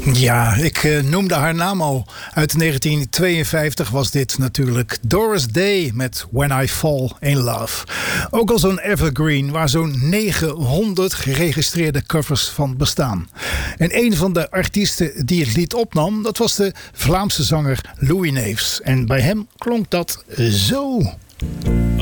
Ja, ik noemde haar naam al. Uit 1952 was dit natuurlijk Doris Day met When I Fall in Love. Ook al zo'n evergreen waar zo'n 900 geregistreerde covers van bestaan. En een van de artiesten die het lied opnam, dat was de Vlaamse zanger Louis Neefs. En bij hem klonk dat zo.